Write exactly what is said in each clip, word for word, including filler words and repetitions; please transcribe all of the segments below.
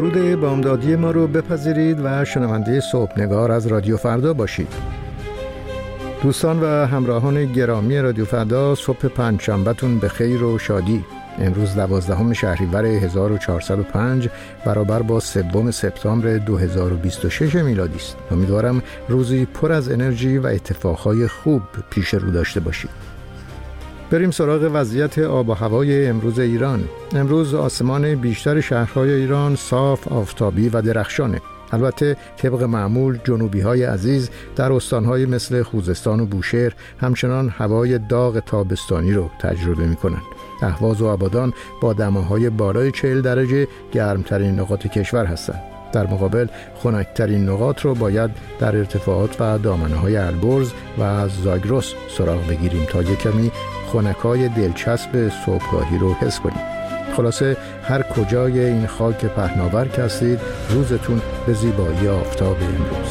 درود بامدادی ما رو بپذیرید و شنونده صبحنگار از رادیو فردا باشید. دوستان و همراهان گرامی رادیو فردا، صبح پنجشنبه‌تون به خیر و شادی. امروز دوازدهم شهریور هزار و چهارصد و پنج برابر با سوم سپتامبر دو هزار و بیست و شش میلادی است. امیدوارم روزی پر از انرژی و اتفاقهای خوب پیش رو داشته باشید. بریم سراغ وضعیت آب و هوای امروز ایران. امروز آسمان بیشتر شهرهای ایران صاف، آفتابی و درخشانه. البته طبق معمول جنوبی های عزیز در استانهای مثل خوزستان و بوشهر همچنان هوای داغ تابستانی رو تجربه می کنند. اهواز و آبادان با دماهای بالای چهل درجه گرمترین نقاط کشور هستند. در مقابل خنک‌ترین نقاط رو باید در ارتفاعات و دامنه‌های البرز و زاگرس سراغ بگیریم تا یک کمی خنکای دلچسب صبحگاهی رو حس کنیم. خلاصه هر کجای این خاک پهناور که هستید، روزتون به زیبایی آفتاب امروز.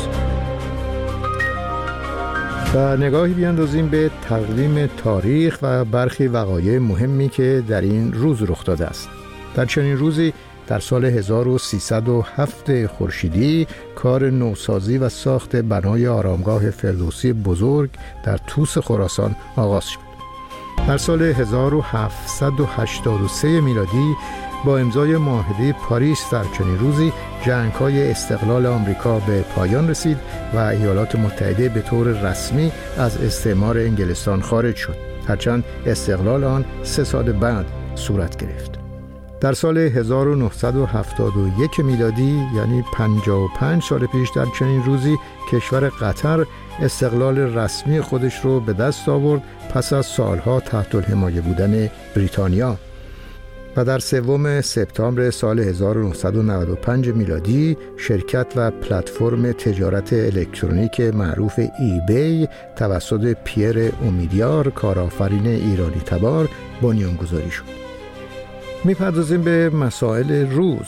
و نگاهی بیاندازیم به تقویم تاریخ و برخی وقایع مهمی که در این روز رخ داده است. در چنین روزی در سال هزار و سیصد و هفت خورشیدی کار نوسازی و ساخت بنای آرامگاه فردوسی بزرگ در طوس خراسان آغاز شد. در سال هزار و هفتصد و هشتاد و سه میلادی با امضای معاهده پاریس در چنین روزی جنگ‌های استقلال آمریکا به پایان رسید و ایالات متحده به طور رسمی از استعمار انگلستان خارج شد، هرچند استقلال آن سه سال بعد صورت گرفت. در سال هزار و نهصد و هفتاد و یک میلادی، یعنی پنجاه و پنج سال پیش، در چنین روزی کشور قطر استقلال رسمی خودش رو به دست آورد پس از سالها تحت الحمایه بودن بریتانیا. و در سوم سپتامبر سال هزار و نهصد و نود و پنج میلادی شرکت و پلتفرم تجارت الکترونیک معروف ای بی توسط پیر امیدیار، کارآفرین ایرانی تبار، بنیانگذاری شد. می‌پردازیم به مسائل روز.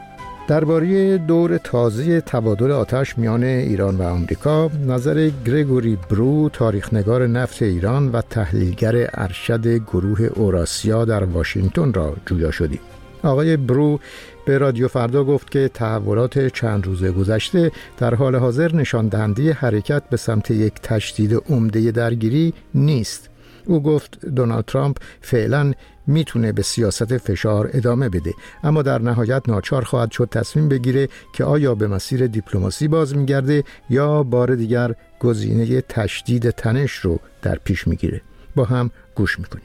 درباره دور تازه تبادل آتش میان ایران و آمریکا، نظر گرگوری برو، تاریخنگار نفت ایران و تحلیلگر ارشد گروه اوراسیا در واشنگتن را جویا شدیم. آقای برو به رادیو فردا گفت که تحولات چند روز گذشته در حال حاضر نشان دهنده حرکت به سمت یک تشدید عمده درگیری نیست. او گفت دونالد ترامپ فعلاً میتونه به سیاست فشار ادامه بده، اما در نهایت ناچار خواهد شد تصمیم بگیره که آیا به مسیر دیپلماسی باز میگرده یا بار دیگر گزینه تشدید تنش رو در پیش میگیره. با هم گوش میکنیم.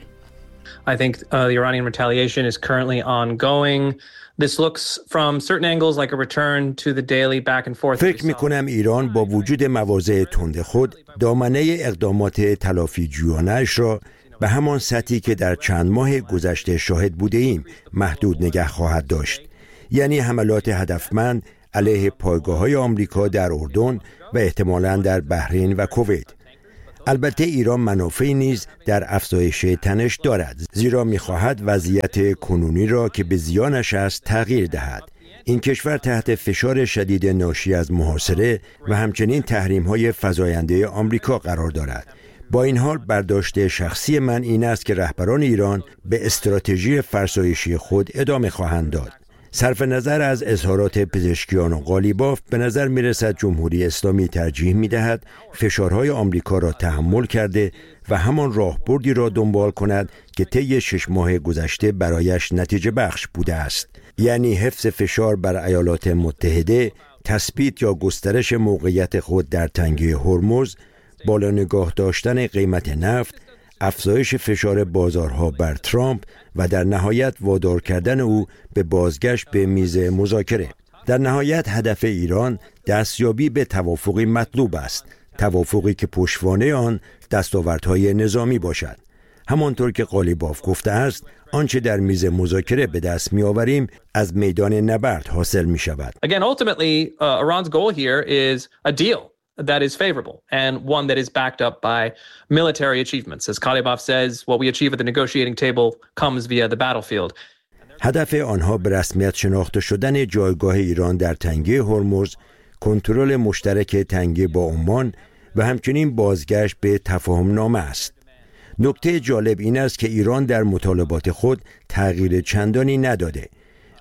I think uh, the Iranian retaliation is currently ongoing. This looks from certain angles like a return to the daily back and forth. فکر میکنم ایران با وجود مواضع تند خود دامنه اقدامات تلافی جویانش را به همان سطحی که در چند ماه گذشته شاهد بوده ایم محدود نگه خواهد داشت، یعنی حملات هدفمند علیه پایگاه‌های آمریکا در اردن و احتمالاً در بحرین و کویت. البته ایران منافعی نیز در افزایش تنش دارد، زیرا می‌خواهد وضعیت کنونی را که به زیانش است تغییر دهد. این کشور تحت فشار شدید ناشی از محاصره و همچنین تحریم‌های فزاینده آمریکا قرار دارد. با این حال برداشت شخصی من این است که رهبران ایران به استراتژی فرسایشی خود ادامه خواهند داد. صرف نظر از اظهارات پزشکیان و قالیباف، به نظر می رسد جمهوری اسلامی ترجیح می دهد فشارهای آمریکا را تحمل کرده و همان راهبردی را دنبال کند که طی شش ماه گذشته برایش نتیجه بخش بوده است، یعنی حفظ فشار بر ایالات متحده، تثبیت یا گسترش موقعیت خود در تنگه هرمز، بالا نگاه داشتن قیمت نفت، افزایش فشار بازارها بر ترامپ و در نهایت وادار کردن او به بازگشت به میز مذاکره. در نهایت هدف ایران دستیابی به توافقی مطلوب است، توافقی که پشتوانه آن دستاوردهای نظامی باشد. همانطور که قالیباف گفته است، آنچه در میز مذاکره به دست می‌آوریم از میدان نبرد حاصل می‌شود. Again, ultimately, uh, Iran's goal here is a deal that is favorable and one that is backed up by military achievements. As Kalibaf says, what we achieve at the negotiating table comes via the battlefield. هدف آنها به رسمیت شناخته شدن جایگاه ایران در تنگه هرمز، کنترل مشترک تنگه با عمان و همچنین بازگشت به تفاهم نامه است. نکته جالب این است که ایران در مطالبات خود تغییر چندانی نداده.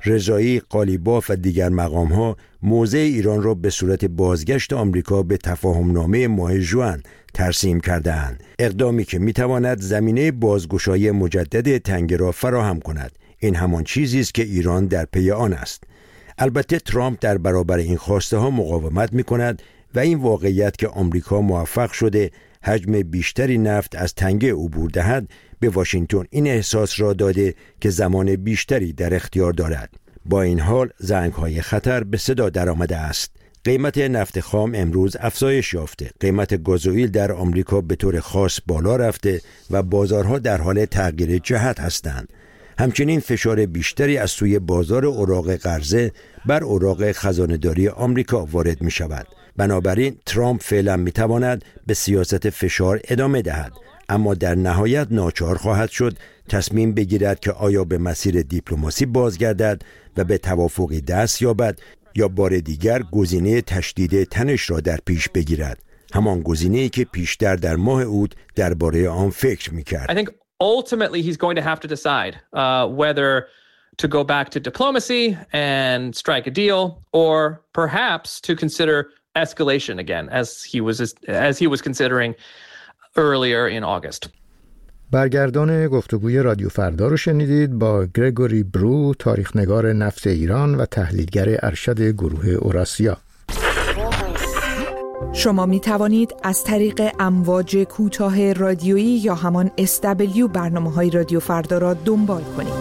رضایی، قالیباف و دیگر مقام‌ها موضع ایران را به صورت بازگشت آمریکا به تفاهمنامه ماه ژوئن ترسیم کرده‌اند، اقدامی که می‌تواند زمینه بازگشایی مجدد تنگه را فراهم کند. این همان چیزی است که ایران در پی آن است. البته ترامپ در برابر این خواسته ها مقاومت می‌کند و این واقعیت که آمریکا موفق شده حجم بیشتری نفت از تنگه عبور دهد به واشنگتن این احساس را داده که زمان بیشتری در اختیار دارد. با این حال زنگ‌های خطر به صدا درآمده است. قیمت نفت خام امروز افزایش یافته. قیمت گازوئیل در آمریکا به طور خاص بالا رفته و بازارها در حال تغییر جهت هستند. همچنین فشار بیشتری از سوی بازار اوراق قرضه بر اوراق خزانه‌داری آمریکا وارد می شود. بنابراین ترامپ فعلا می تواند به سیاست فشار ادامه دهد، اما در نهایت ناچار خواهد شد تصمیم بگیرد که آیا به مسیر دیپلماسی بازگردد و به توافقی دست یابد یا بار دیگر گزینه تشدید تنش را در پیش بگیرد، همان گزینه‌ای که پیشتر در ماه اوت درباره آن فکر می‌کرد. Ultimately, he's going to have to decide uh, whether to go back to diplomacy and strike a deal, or perhaps to consider escalation again, as he was as he was considering earlier in August. برگردان گفتگوی رادیو فردا رو شنیدید با گرگوری برو، تاریخ‌نگار نفت ایران و تحلیلگر ارشد گروه اوراسیا. شما می توانید از طریق امواج کوتاه رادیویی یا همان اس دبلیو برنامه‌های رادیو فردا را دنبال کنید.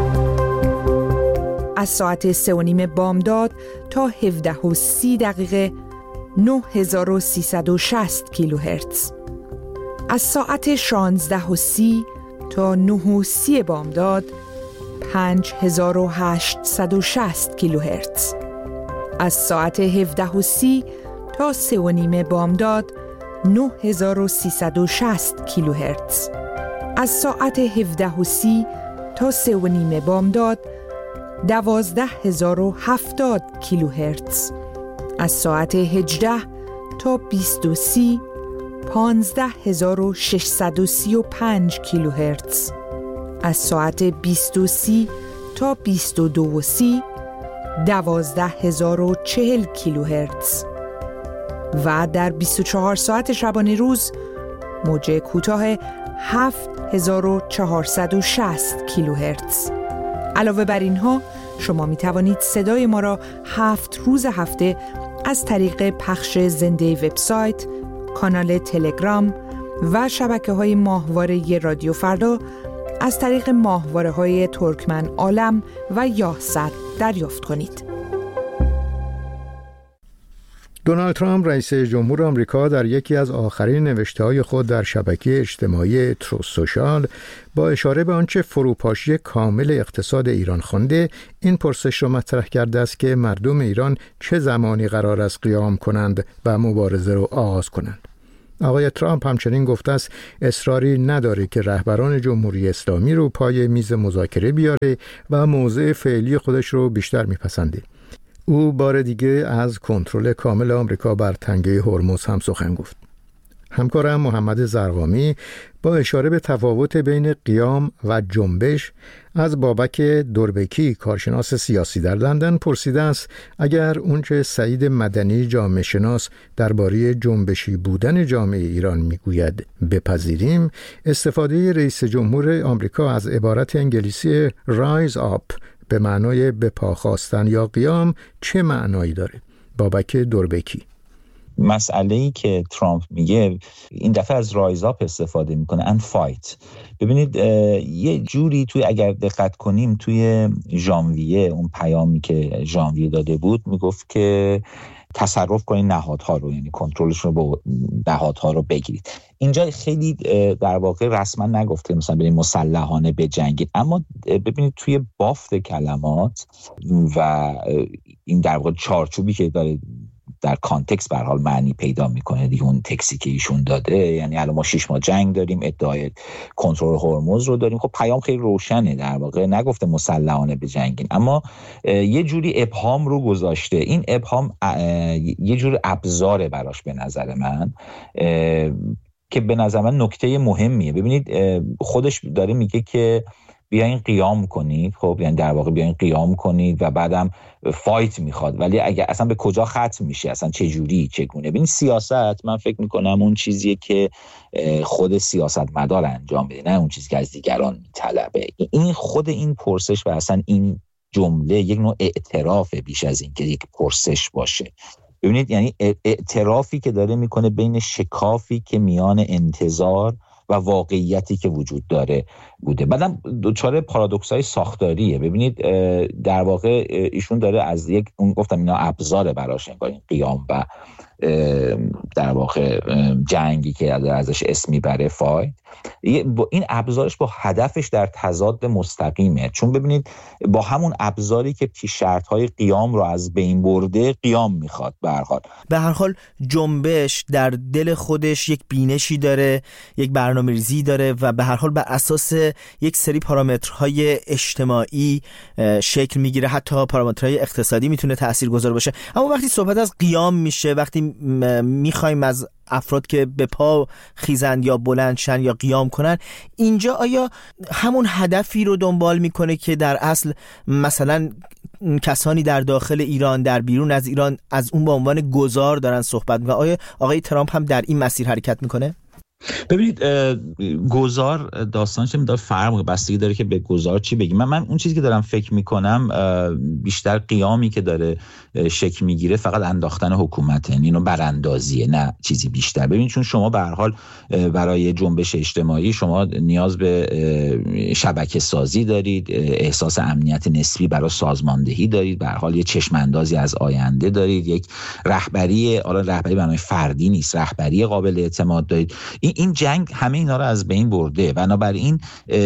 از ساعت سه و نیم بامداد تا هفده و سی دقیقه نه هزار و سیصد و شصت کیلوهرتز. از ساعت شانزده و سی تا نه و سی بامداد پنج هزار و هشتصد و شصت کیلوهرتز. از ساعت هفده و سی تا سه و نیم بامداد نه هزار و سیصد و شصت کیلوهرتز. از ساعت هفده و سی تا سه و نیم بامداد دوازده هزار و هفتاد کیلوهرتز. از ساعت هجده تا بیست و سی پانزده هزار و ششصد و سی و پنج کیلوهرتز. از ساعت بیست و سی تا بیست و دو و سی دوازده هزار و چهل کیلوهرتز. و در بیست و چهار ساعت شبانه روز موج کوتاه هفت هزار و چهارصد و شصت کیلوهرتز. علاوه بر اینها شما می توانید صدای ما را هفت روز هفته از طریق پخش زنده وبسایت، کانال تلگرام و شبکه‌های ماهواره رادیو فردا از طریق ماهواره‌های ترکمن عالم و یاهصد دریافت کنید. دونالد ترامپ رئیس جمهور آمریکا در یکی از آخرین نوشته‌های خود در شبکه اجتماعی تروث سوشال با اشاره به آنچه فروپاشی کامل اقتصاد ایران خوانده این پرسش را مطرح کرده است که مردم ایران چه زمانی قرار است قیام کنند و مبارزه را آغاز کنند. آقای ترامپ همچنین گفته است اصراری نداره که رهبران جمهوری اسلامی رو پای میز مذاکره بیاره و موضع فعلی خودش رو بیشتر میپسنده. او بار دیگه از کنترل کامل آمریکا بر تنگه هرمز هم سخن گفت. همکارم محمد زرقامی با اشاره به تفاوت بین قیام و جنبش از بابک دوربکی کارشناس سیاسی در لندن پرسیده است اگر اونچه سعید مدنی جامعه شناس درباره جنبشی بودن جامعه ایران میگوید بپذیریم، استفاده رئیس جمهور آمریکا از عبارت انگلیسی rise up به معنای به پا خواستن یا قیام چه معنایی داره؟ بابک دوربکی: مسئله‌ای که ترامپ میگه این دفعه از رایز آپ استفاده میکنه and fight. ببینید یه جوری توی اگر دقت کنیم توی ژانویه اون پیامی که ژانویه داده بود میگفت که تصرف کنید نهادها رو، یعنی کنترلش رو با نهادها رو بگیرید. اینجا خیلی در واقع رسما نگفته مثلا بریم مسلحانه بجنگید، اما ببینید توی بافت کلمات و این در واقع چارچوبی که داره در کانتکست به هر حال معنی پیدا میکنه دیگه. اون تکسی که ایشون داده، یعنی الان ما شش ماه جنگ داریم، ادعای کنترل هرمز رو داریم، خب پیام خیلی روشنه، در واقع نگفته مسلحانه بجنگین، اما یه جوری ابهام رو گذاشته. این ابهام یه جور ابزاره براش به نظر من که به نظر من نکته مهمیه. ببینید خودش داره میگه که بیاین قیام کنید، خب یعنی در واقع بیاین قیام کنید و بعدم فایت میخواد، ولی اگه اصلا به کجا ختم میشه، اصلا چه جوری چگونه. ببین سیاست من فکر میکنم اون چیزیه که خود سیاستمدار انجام بده، نه اون چیزی که از دیگران میطلبه. این خود این پرسش و اصلا این جمله یک نوع اعتراف بیش از این که یک پرسش باشه. ببینید یعنی اعترافی که داره میکنه بین شکافی که میان انتظار و واقعیتی که وجود داره بوده. بعدم دوچاره پارادوکس‌های ساختاریه. ببینید در واقع ایشون داره از یک، اون گفتم اینا ابزار براش، انگار این قیام و در واقع جنگی که ازش اسم میبره فایت، این ابزارش با هدفش در تضاد مستقیمه. چون ببینید با همون ابزاری که پیش شرط‌های قیام رو از بین برده قیام میخواد. به هر حال به هر حال جنبش در دل خودش یک بینشی داره، یک برنامه‌ریزی داره و به هر حال بر اساس یک سری پارامترهای اجتماعی شکل میگیره، حتی پارامترهای اقتصادی میتونه تاثیرگذار باشه. اما وقتی صحبت از قیام میشه، وقتی میخوایم از افراد که به پا خیزند یا بلند شن یا قیام کنن، اینجا آیا همون هدفی رو دنبال میکنه که در اصل مثلا کسانی در داخل ایران، در بیرون از ایران از اون به عنوان گذار دارن صحبت میکنن؟ آیا آقای ترامپ هم در این مسیر حرکت میکنه؟ ببینید گذار داستانش میاد فرق میکنه، بستگی داره که به گذار چی بگیم. من من اون چیزی که دارم فکر میکنم بیشتر قیامی که داره شکل میگیره فقط انداختن حکومت، یعنی اینو براندازیه، نه چیزی بیشتر. ببین چون شما به هر حال برای جنبش اجتماعی شما نیاز به شبکه سازی دارید، احساس امنیت نسبی برای سازماندهی دارید، به هر حال یه چشم اندازی از آینده دارید، یک رهبری، حالا رهبری برای فردی نیست، رهبری قابل اعتماد دارید. این جنگ همه اینا رو از بین برده، بنابراین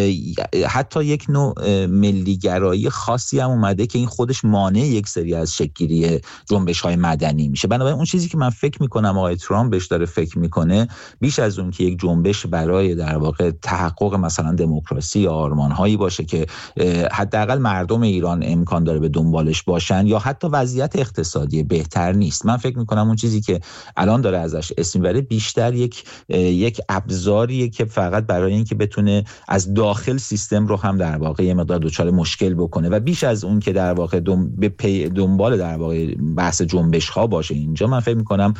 حتی یک نوع ملیگرایی خاصی هم اومده که این خودش مانع یک سری از شکل‌گیری جنبش‌های مدنی میشه. بنابراین اون چیزی که من فکر میکنم آقای ترامپ بهش داره فکر میکنه، بیش از اون که یک جنبش برای در واقع تحقق مثلا دموکراسی یا آرمان‌هایی باشه که حداقل مردم ایران امکان داره به دنبالش باشن، یا حتی وضعیت اقتصادی بهتر نیست. من فکر میکنم اون چیزی که الان داره ازش اسم میبره بیشتر یک یک ابزاریه که فقط برای اینکه بتونه از داخل سیستم رو هم در واقع یه مقدار دچار مشکل بکنه و بیش از اون که در واقع دم... به پی... دنبال در واقع بحث جنبش ها باشه. اینجا من فکر میکنم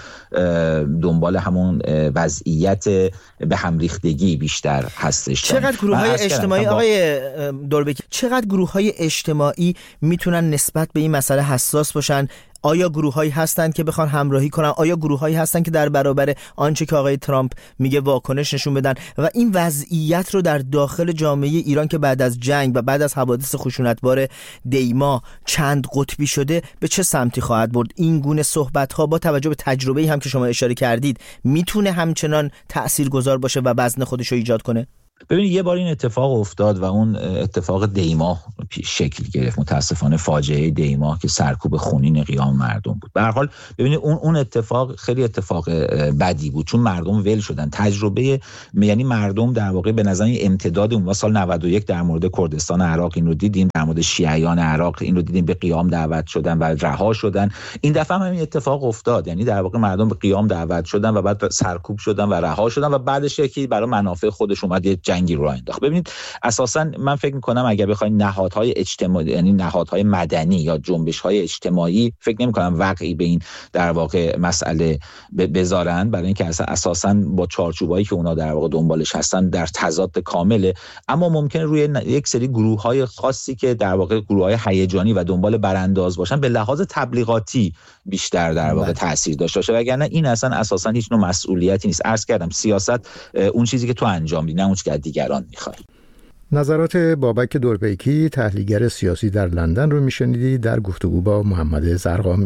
دنبال همون وضعیت به هم ریختگی بیشتر هستش. چقدر گروه های اجتماعی با... آقای دوربکی، چقدر گروه های اجتماعی میتونن نسبت به این مسئله حساس باشن؟ آیا گروه‌هایی هستند که بخوان همراهی کنن؟ آیا گروه‌هایی هستند که در برابر آنچه که آقای ترامپ میگه واکنش نشون بدن؟ و این وضعیت رو در داخل جامعه ایران که بعد از جنگ و بعد از حوادث خشونتبار دیما چند قطبی شده به چه سمتی خواهد برد؟ این گونه صحبت‌ها با توجه به تجربه‌ای هم که شما اشاره کردید میتونه همچنان تأثیرگذار باشه و وزن خودش رو ایجاد کنه؟ ببینید یه بار این اتفاق افتاد و اون اتفاق دیما شکل گرفت، متاسفانه فاجعه دیما که سرکوب خونین قیام مردم بود. به هر حال ببینید اون اون اتفاق خیلی اتفاق بدی بود، چون مردم ول شدن. تجربه یعنی مردم در واقع به نظر امتداد اون سال نود و یک در مورد کردستان عراق این رو دیدیم، در مورد شیعیان عراق این رو دیدیم، به قیام دعوت شدن و رها شدن. این دفعه هم این اتفاق افتاد، یعنی در واقع مردم به قیام دعوت شدن و بعد سرکوب شدن و رها شدن و بعدش یکی برای منافع خودش اومد جنگی رو انداخت. ببینید اساساً من فکر می‌کنم اگر بخواید نهادهای اجتماعی، یعنی نهادهای مدنی یا جنبش‌های اجتماعی، فکر نمی‌کنم واقعی به این در واقع مسئله بذارن، برای اینکه اساساً با چارچوبایی که اونا در واقع دنبالش هستن در تضاد کامله. اما ممکنه روی یک سری گروه‌های خاصی که در واقع گروه‌های هیجانی و دنبال برانداز باشن به لحاظ تبلیغاتی بیشتر در واقع تاثیر داشته باشه، وگرنه این اصلا اساساً هیچ نوع مسئولیتی نیست. عرض کردم سیاست اون چیزی که تو انجام میدی، نه اون چیزی که دیگران میخوای. نظرات بابک دوربیکی، تحلیلگر سیاسی در لندن رو میشنیدی در گفتگو با محمد زرقامی.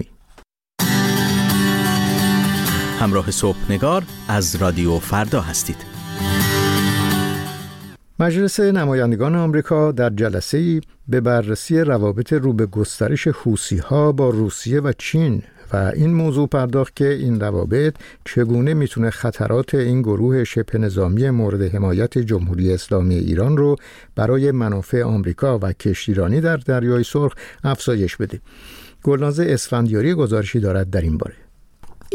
همراه صبحنگار از رادیو فردا هستید. مجلس نمایندگان آمریکا در جلسه‌ای به بررسی روابط رو به گسترش حوثی‌ها با روسیه و چین و این موضوع پرداخت که این روابط چگونه میتونه خطرات این گروه شبه نظامی مورد حمایت جمهوری اسلامی ایران رو برای منافع آمریکا و کشتیرانی در دریای سرخ افزایش بده. گلناز اسفندیاری گزارشی دارد در این باره.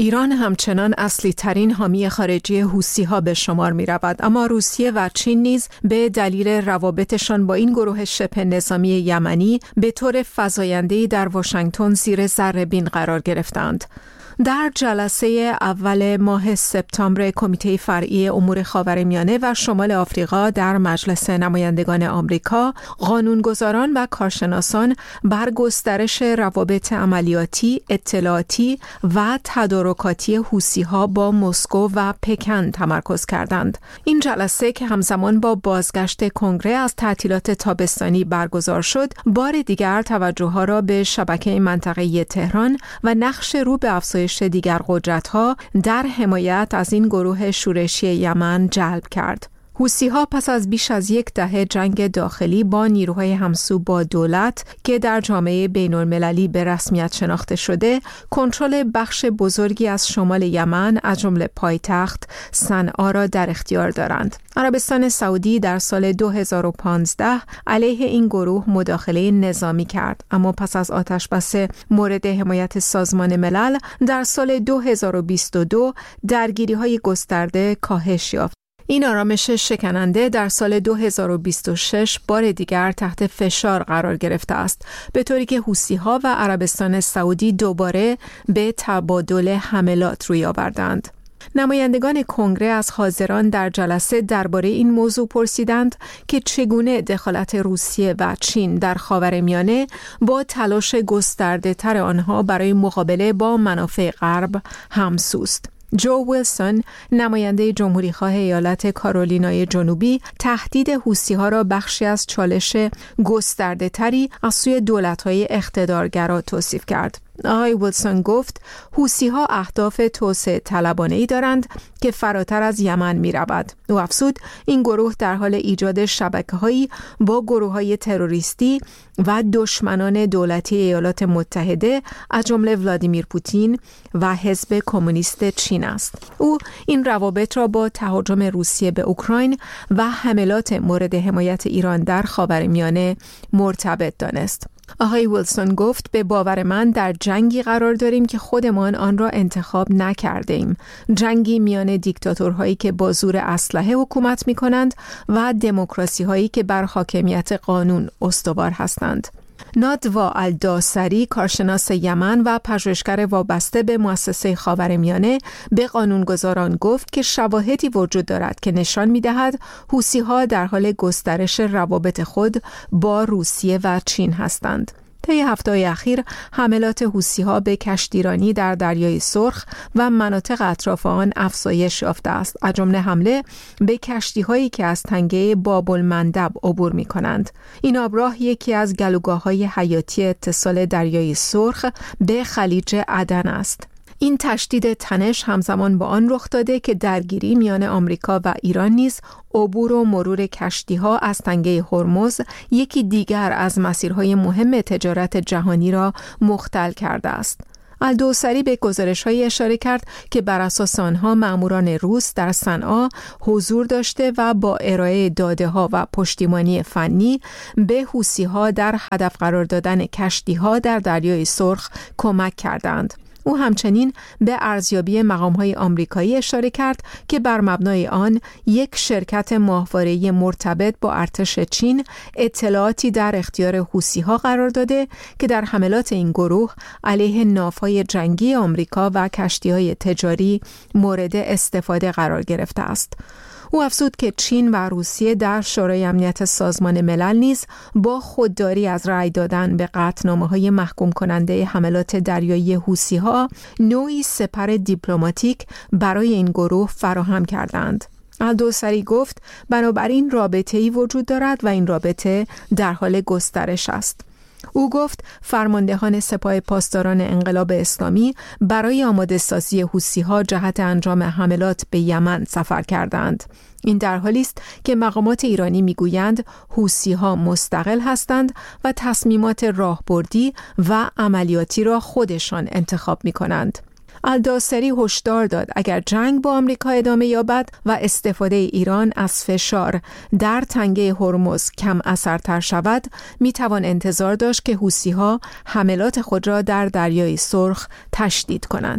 ایران همچنان اصلی ترین حامی خارجی حوثی ها به شمار می رود، اما روسیه و چین نیز به دلیل روابطشان با این گروه شبه نظامی یمنی به طور فزاینده‌ای در واشنگتن زیر ذره‌بین قرار گرفتند. در جلسه اول ماه سپتامبر کمیته فرعی امور خاورمیانه و شمال آفریقا در مجلس نمایندگان آمریکا، قانونگذاران و کارشناسان بر گسترش روابط عملیاتی، اطلاعاتی و تدارکاتی حوثی‌ها با مسکو و پکن تمرکز کردند. این جلسه که همزمان با بازگشت کنگره از تعطیلات تابستانی برگزار شد، بار دیگر توجه‌ها را به شبکه منطقه‌ای تهران و نقش رو به افزایش دیگر قدرت‌ها در حمایت از این گروه شورشی یمن جلب کرد. حوثی‌ها پس از بیش از یک دهه جنگ داخلی با نیروهای همسو با دولت که در جامعه بین‌المللی به رسمیت شناخته شده، کنترل بخش بزرگی از شمال یمن از جمله پایتخت صنعا را در اختیار دارند. عربستان سعودی در سال دو هزار و پانزده علیه این گروه مداخله نظامی کرد، اما پس از آتشبس مورد حمایت سازمان ملل در سال دو هزار و بیست و دو درگیری‌های گسترده کاهش یافت. این آرامش شکننده در سال دو هزار و بیست و شش بار دیگر تحت فشار قرار گرفته است، به طوری که حوثی‌ها و عربستان سعودی دوباره به تبادل حملات روی آوردند. نمایندگان کنگره از حاضران در جلسه درباره این موضوع پرسیدند که چگونه دخالت روسیه و چین در خاورمیانه با تلاش گسترده‌تر آنها برای مقابله با منافع غرب همسوست. جو ویلسون، نماینده جمهوریخواه ایالت کارولینای جنوبی، تهدید حوثی‌ها را بخشی از چالش گسترده‌تری از سوی دولت‌های اقتدارگرا توصیف کرد. آقای ویلسون گفت حوثی‌ها اهداف توسعه طلبانه‌ای دارند که فراتر از یمن می‌رود. او افزود این گروه در حال ایجاد شبکه‌هایی با گروه‌های تروریستی و دشمنان دولتی ایالات متحده از جمله ولادیمیر پوتین و حزب کمونیست چین است. او این روابط را با تهاجم روسیه به اوکراین و حملات مورد حمایت ایران در خاورمیانه مرتبط دانست. آقای ویلسون گفت به باور من در جنگی قرار داریم که خودمان آن را انتخاب نکرده ایم. جنگی میان دیکتاتورهایی که با زور اسلحه حکومت می کنند و دموکراسی هایی که بر حاکمیت قانون استوار هستند. نادوا الداسری، کارشناس یمن و پژوهشگر وابسته به مؤسسه خاورمیانه، به قانونگذاران گفت که شواهدی وجود دارد که نشان می‌دهد حوثی‌ها در حال گسترش روابط خود با روسیه و چین هستند. طی هفته‌های اخیر حملات حوثی‌ها به کشتیرانی در دریای سرخ و مناطق اطراف آن افزایش یافته است، از جمله حمله به کشتی‌هایی که از تنگه باب المندب عبور می‌کنند. این آبراه یکی از گلوگاه‌های حیاتی اتصال دریای سرخ به خلیج عدن است. این تشدید تنش همزمان با آن رخ داده که درگیری میان آمریکا و ایران نیز عبور و مرور کشتی‌ها از تنگه هرمز، یکی دیگر از مسیرهای مهم تجارت جهانی را مختل کرده است. الدوسری به گزارش‌های اشاره کرد که بر اساس آنها مأموران روس در صنعا حضور داشته و با ارائه داده‌ها و پشتیبانی فنی به حوثی‌ها در هدف قرار دادن کشتی‌ها در دریای سرخ کمک کردند. او همچنین به ارزیابی مقام‌های آمریکایی اشاره کرد که بر مبنای آن یک شرکت ماهواره‌ای مرتبط با ارتش چین اطلاعاتی در اختیار حوثی‌ها قرار داده که در حملات این گروه علیه ناوهای جنگی آمریکا و کشتی‌های تجاری مورد استفاده قرار گرفته است. او افزود که چین و روسیه در شورای امنیت سازمان ملل نیز با خودداری از رأی دادن به قطعنامه‌های محکوم کننده حملات دریایی حوثی‌ها نوعی سپر دیپلماتیک برای این گروه فراهم کردند. الدوسری گفت بنابراین رابطه‌ای وجود دارد و این رابطه در حال گسترش است. او گفت فرماندهان سپاه پاسداران انقلاب اسلامی برای آماده سازی حوثی‌ها جهت انجام حملات به یمن سفر کردند. این در حالی است که مقامات ایرانی میگویند حوثی‌ها مستقل هستند و تصمیمات راهبردی و عملیاتی را خودشان انتخاب می‌کنند. الداسری هشدار داد اگر جنگ با آمریکا ادامه یابد و استفاده ایران از فشار در تنگه هرمز کم اثرتر شود، میتوان انتظار داشت که حوثی‌ها حملات خود را در دریای سرخ تشدید کنند.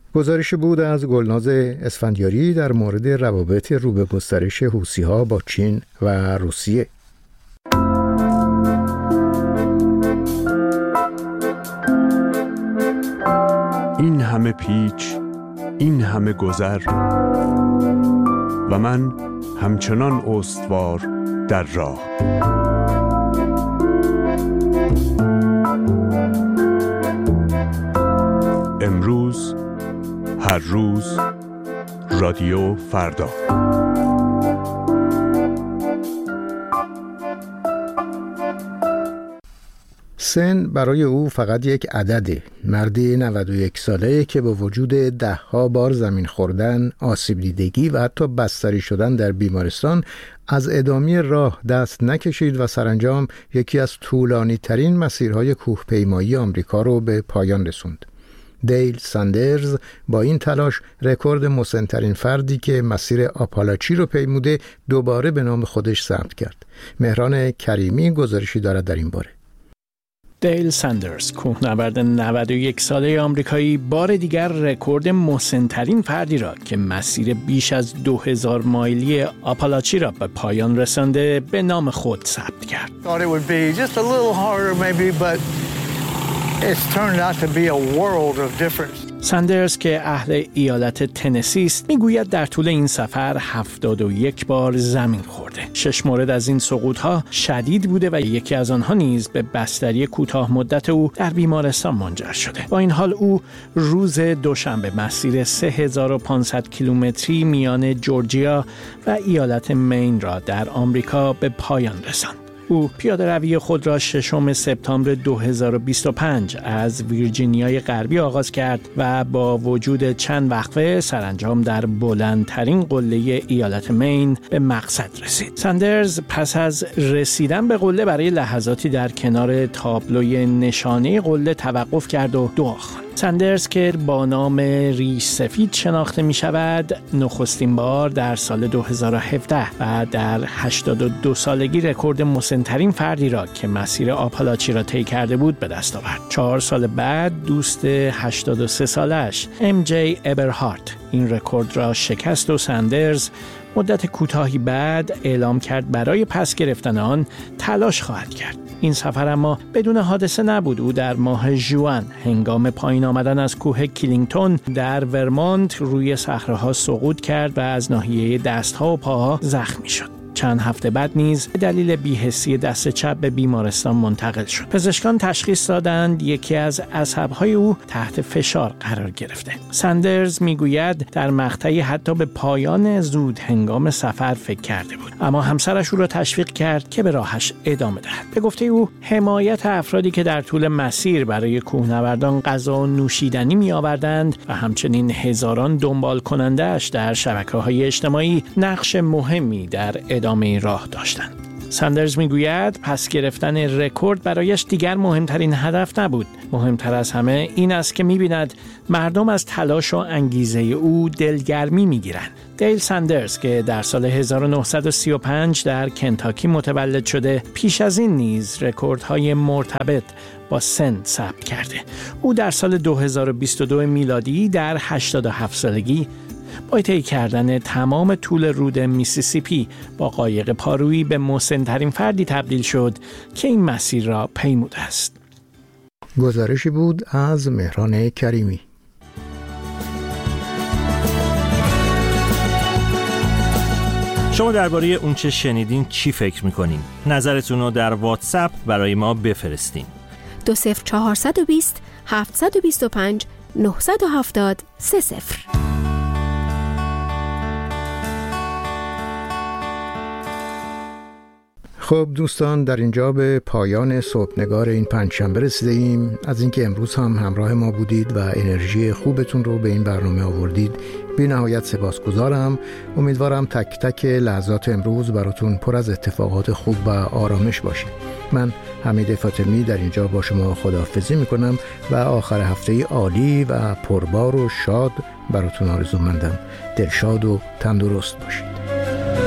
گزارش بود از گلناز اسفندیاری در مورد روابط رو به گسترش حوثی‌ها با چین و روسیه. این همه پیچ، این همه گذر و من همچنان استوار در راه. امروز، هر روز، رادیو فردا. سن برای او فقط یک عدده. مردی نود و یک ساله که با وجود ده ها بار زمین خوردن، آسیب دیدگی و حتی بستری شدن در بیمارستان از ادامه راه دست نکشید و سرانجام یکی از طولانی ترین مسیرهای کوهپیمایی آمریکا رو به پایان رسوند. دیل ساندرز با این تلاش رکورد مسن‌ترین فردی که مسیر آپالاچی رو پیموده دوباره به نام خودش ثبت کرد. مهران کریمی گزارشی دارد در این باره. دیل ساندرز، کوهنورد نود و یک ساله آمریکایی، بار دیگر رکورد مسن‌ترین فردی را که مسیر بیش از دو هزار مایلی آپالاچی را به پایان رسانده به نام خود ثبت کرد. ساندرز که اهل ایالت تنسی است میگوید در طول این سفر هفتاد و یک بار زمین خورده. شش مورد از این سقوط‌ها شدید بوده و یکی از آنها نیز به بستری کوتاه مدت او در بیمارستان منجر شده. با این حال او روز دوشنبه مسیر سه هزار و پانصد کیلومتری میان جورجیا و ایالت مین را در آمریکا به پایان رساند. او پیاده روی خود را ششم سپتامبر دو هزار و بیست و پنج از ویرجینیای غربی آغاز کرد و با وجود چند وقفه سرانجام در بلندترین قله ایالت مین به مقصد رسید. ساندرز پس از رسیدن به قله برای لحظاتی در کنار تابلوی نشانه قله توقف کرد و دعا خواند. ساندرز که با نام ریش سفید شناخته می شود، نخستین بار در سال دو هزار و هفده و در هشتاد و دو سالگی رکورد مسن‌ترین فردی را که مسیر آپالاچی را طی کرده بود به دست آورد. چهار سال بعد دوست هشتاد و سه سالش ام جی ابرهارت این رکورد را شکست و ساندرز مدت کوتاهی بعد اعلام کرد برای پس گرفتن آن تلاش خواهد کرد. این سفر اما بدون حادثه نبود. او در ماه ژوئن هنگام پایین آمدن از کوه کلینگتون در ورمونت روی صخره‌ها سقوط کرد و از ناحیه دست‌ها و پاها زخمی شد. چند هفته بعد نیز به دلیل بی‌حسی دست چپ به بیمارستان منتقل شد. پزشکان تشخیص دادند یکی از عصب‌های او تحت فشار قرار گرفته. ساندرز میگوید در مقطعی حتی به پایان زود هنگام سفر فکر کرده بود، اما همسرش او را تشویق کرد که به راهش ادامه دهد. به گفته او حمایت افرادی که در طول مسیر برای کوهنوردان غذا و نوشیدنی می‌آوردند و همچنین هزاران دنبال کننده‌اش در شبکه‌های اجتماعی نقش مهمی در ادامه این راه داشتند. ساندرز میگوید پس گرفتن رکورد برایش دیگر مهمترین هدف نبود. مهمتر از همه این است که می‌بیند مردم از تلاش و انگیزه او دلگرمی می‌گیرند. دیل ساندرز که در سال هزار و نهصد و سی و پنج در کنتاکی متولد شده، پیش از این نیز رکوردهای مرتبط با سن ثبت کرده. او در سال دو هزار و بیست و دو میلادی در هشتاد و هفت سالگی با طی کردن تمام طول رود میسیسیپی با قایق پارویی به مسن‌ترین فردی تبدیل شد که این مسیر را پیموده است. گزارشی بود از مهران کریمی. شما درباره اون چه شنیدین چی فکر میکنین؟ نظرتون رو در واتساپ برای ما بفرستین. دو صفر چهارصد و بیست هفتصد و بیست و پنج نهصد و هفتاد سه صفر. خب دوستان، در اینجا به پایان صبحنگار این پنجشنبه رسیده ایم. از اینکه امروز هم همراه ما بودید و انرژی خوبتون رو به این برنامه آوردید بی نهایت سپاسگزارم. امیدوارم تک تک لحظات امروز براتون پر از اتفاقات خوب و آرامش باشه. من حمید فاطمی در اینجا با شما خداحافظی میکنم و آخر هفته عالی و پربار و شاد براتون آرزو مندم. دلشاد و تندرست باشید.